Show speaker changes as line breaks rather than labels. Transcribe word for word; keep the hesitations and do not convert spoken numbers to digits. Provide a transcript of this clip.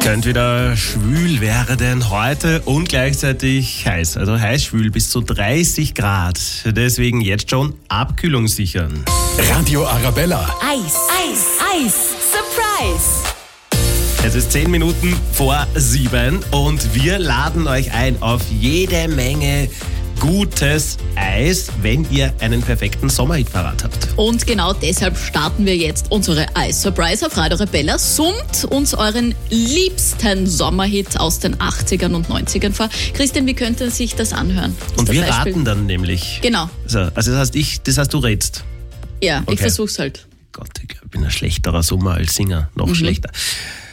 Könnte wieder schwül werden heute und gleichzeitig heiß. Also heiß schwül bis zu dreißig Grad. Deswegen jetzt schon Abkühlung sichern.
Radio Arabella.
Eis, Eis, Eis, Surprise!
Es ist zehn Minuten vor sieben und wir laden euch ein auf jede Menge gutes Eis, wenn ihr einen perfekten Sommerhit parat habt.
Und genau deshalb starten wir jetzt unsere Eis-Surprise auf Radio Arabella. Summt uns euren liebsten Sommerhit aus den achtzigern und neunzigern vor. Christian, wie könnte sich das anhören? Ist
Und
das
wir
Beispiel?
raten dann nämlich.
Genau.
So, also das heißt, ich, das heißt, du rätst.
Ja,
Okay.
ich versuch's halt.
Gott, ich glaube, ich bin ein schlechterer Sommer als Singer. Noch
Mhm.
schlechter.